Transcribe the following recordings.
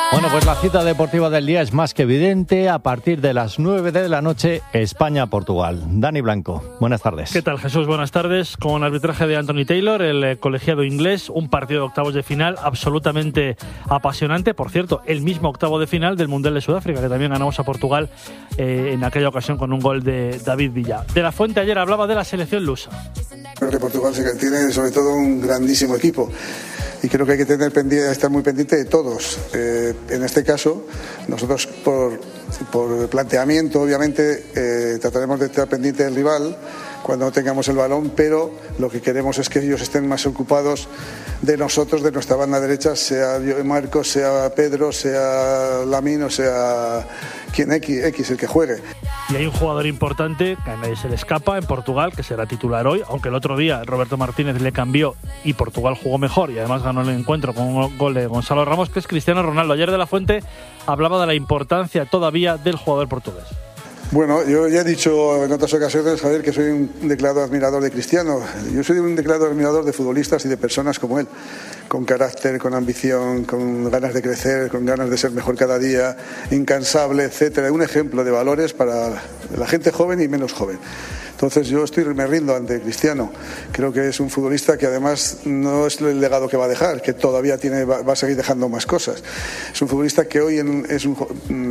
Bueno, pues la cita deportiva del día es más que evidente. A partir de las 9 de la noche, España-Portugal. Dani Blanco, buenas tardes. ¿Qué tal, Jesús? Buenas tardes. Con arbitraje de Anthony Taylor, el colegiado inglés, un partido de octavos de final absolutamente apasionante. Por cierto, el mismo octavo de final del Mundial de Sudáfrica, que también ganamos a Portugal en aquella ocasión con un gol de David Villa. De la Fuente ayer hablaba de la selección lusa. Creo que Portugal tiene sobre todo un grandísimo equipo y creo que hay que estar muy pendiente de todos. En este caso, nosotros por planteamiento, obviamente, trataremos de estar pendiente del rival cuando no tengamos el balón, pero lo que queremos es que ellos estén más ocupados de nosotros, de nuestra banda derecha, sea Marcos, sea Pedro, sea Lamine o sea quien X el que juegue. Y hay un jugador importante que a nadie se le escapa en Portugal, que será titular hoy, aunque el otro día Roberto Martínez le cambió y Portugal jugó mejor y además ganó el encuentro con un gol de Gonzalo Ramos, que es Cristiano Ronaldo. Ayer de la Fuente hablaba de la importancia todavía del jugador portugués. Bueno, yo ya he dicho en otras ocasiones, Javier, que soy un declarado admirador de Cristiano. Yo soy un declarado admirador de futbolistas y de personas como él, con carácter, con ambición, con ganas de crecer, con ganas de ser mejor cada día, incansable, etcétera. Un ejemplo de valores para la gente joven y menos joven. Entonces yo me rindo ante Cristiano. Creo que es un futbolista que además no es el legado que va a dejar, que todavía va a seguir dejando más cosas. Es un futbolista que hoy es un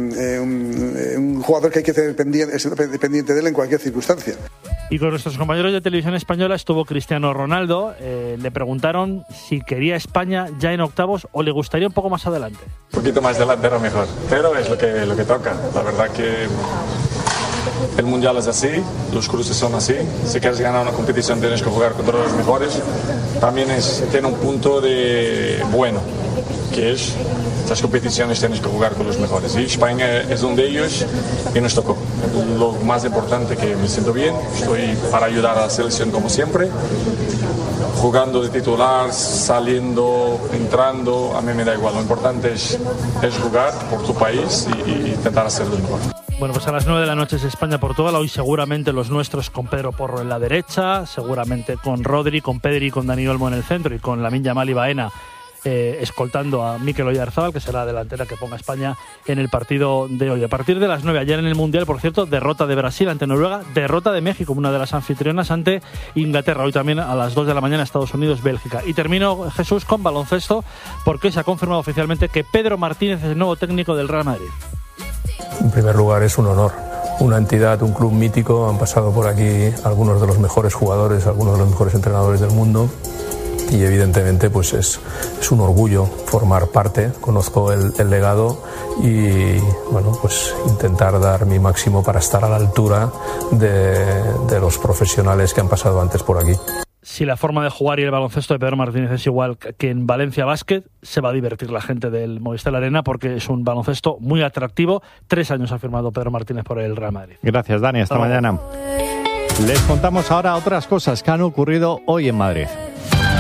jugador que hay que tener pendiente de él en cualquier circunstancia. Y con nuestros compañeros de Televisión Española estuvo Cristiano Ronaldo. Le preguntaron si quería España ya en octavos o le gustaría un poco más adelante. Un poquito más delantero mejor, pero es lo que toca. La verdad que el mundial es así, los cruces son así. Si quieres ganar una competición tienes que jugar contra los mejores. También tiene un punto de bueno, que es las competiciones tienes que jugar con los mejores. Y España es uno de ellos y nos tocó. Lo más importante que me siento bien, estoy para ayudar a la selección como siempre. Jugando de titular, saliendo, entrando, a mí me da igual. Lo importante es jugar por tu país y intentar hacerlo mejor. Bueno, pues a las 9 de la noche es España-Portugal. Hoy seguramente los nuestros con Pedro Porro en la derecha, seguramente con Rodri, con Pedri, con Dani Olmo en el centro y con Lamine Yamal y Baena escoltando a Mikel Oyarzabal, que será la delantera que ponga España en el partido de hoy. A partir de las 9, ayer en el Mundial, por cierto, derrota de Brasil ante Noruega, derrota de México, una de las anfitrionas, ante Inglaterra. Hoy también a las 2 de la mañana Estados Unidos, Bélgica. Y termino, Jesús, con baloncesto, porque se ha confirmado oficialmente que Pedro Martínez es el nuevo técnico del Real Madrid. En primer lugar, es un honor. Una entidad, un club mítico, han pasado por aquí algunos de los mejores jugadores, algunos de los mejores entrenadores del mundo y evidentemente pues es un orgullo formar parte. Conozco el legado y bueno, pues intentar dar mi máximo para estar a la altura de los profesionales que han pasado antes por aquí. Si la forma de jugar y el baloncesto de Pedro Martínez es igual que en Valencia Basket, se va a divertir la gente del Movistar Arena porque es un baloncesto muy atractivo. 3 años ha firmado Pedro Martínez por el Real Madrid. Gracias, Dani. Hasta mañana. Les contamos ahora otras cosas que han ocurrido hoy en Madrid.